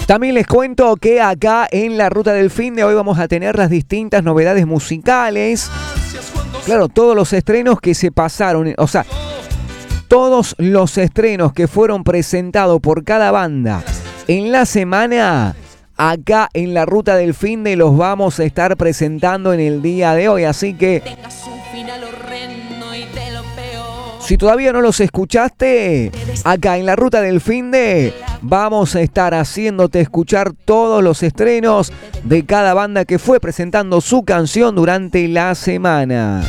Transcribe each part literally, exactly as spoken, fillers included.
También les cuento que acá en la Ruta del Fin de hoy vamos a tener las distintas novedades musicales. Claro, todos los estrenos que se pasaron, o sea, todos los estrenos que fueron presentados por cada banda en la semana, acá en la Ruta del Fin de los vamos a estar presentando en el día de hoy. Así que si todavía no los escuchaste, acá en la Ruta del Fin de vamos a estar haciéndote escuchar todos los estrenos de cada banda que fue presentando su canción durante la semana.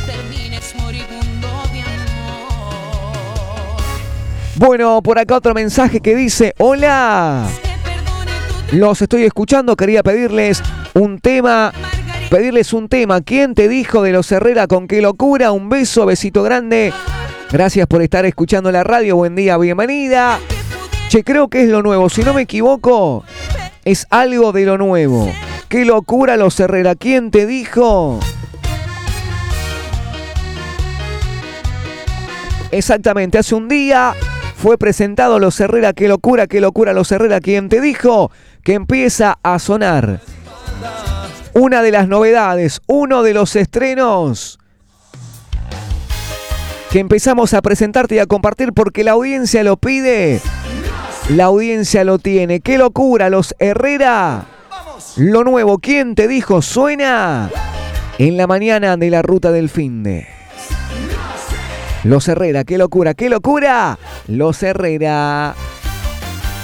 Bueno, por acá otro mensaje que dice: hola, los estoy escuchando, quería pedirles un tema, pedirles un tema. ¿Quién te dijo de los Herrera con qué locura? Un beso, besito grande. Gracias por estar escuchando la radio, buen día, bienvenida. Che, creo que es lo nuevo, si no me equivoco, es algo de lo nuevo. ¡Qué locura los Herrera! ¿Quién te dijo? Exactamente, hace un día fue presentado los Herrera. ¡Qué locura, qué locura los Herrera! ¿Quién te dijo? Que empieza a sonar una de las novedades, uno de los estrenos que empezamos a presentarte y a compartir porque la audiencia lo pide. La audiencia lo tiene. ¡Qué locura los Herrera! Lo nuevo, ¿quién te dijo? Suena en la mañana de la Ruta del Finde. Los Herrera, ¡qué locura, qué locura! Los Herrera.